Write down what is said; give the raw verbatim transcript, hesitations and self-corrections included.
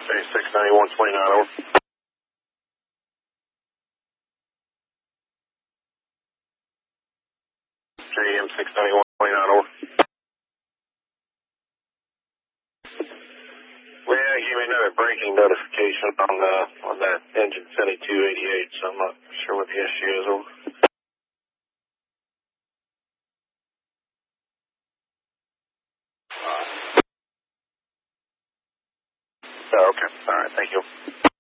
say six ninety-one twenty-nine, over. J M six ninety-one twenty-nine, over. Well, yeah, he gave me another braking notification on the on that engine seventy-two eighty-eight, so I'm not sure what the issue is, over. Oh, okay. All right. Thank you.